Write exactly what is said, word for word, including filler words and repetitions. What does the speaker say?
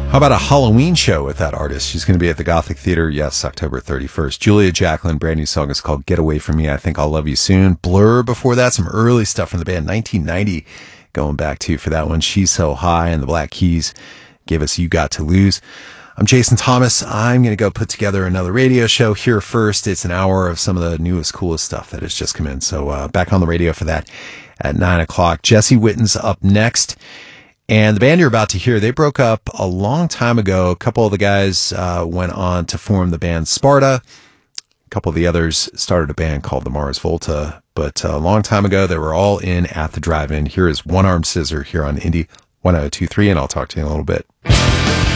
How about a Halloween show with that artist? She's going to be at the Gothic Theater, yes, October thirty-first. Julia Jacklin, brand new song is called Get Away From Me, I Think I'll Love You Soon. Blur before that, some early stuff from the band, nineteen ninety, going back to for that one. She's So High, and the Black Keys gave us You Got to Lose. I'm Jason Thomas. I'm going to go put together another radio show here first. It's an hour of some of the newest, coolest stuff that has just come in. So uh, back on the radio for that at nine o'clock. Jesse Witten's up next. And the band you're about to hear, they broke up a long time ago. A couple of the guys uh, went on to form the band Sparta. A couple of the others started a band called the Mars Volta. But uh, a long time ago, they were all in at the drive-in. Here is One Armed Scissor here on Indie one oh two three, and I'll talk to you in a little bit.